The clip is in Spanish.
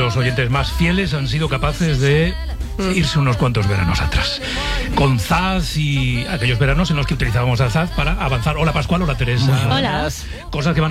los oyentes más fieles han sido capaces de irse unos cuantos veranos atrás. Con Zaz y aquellos veranos en los que utilizábamos a Zaz para avanzar. Hola Pascual, hola Teresa. Hola. Cosas que van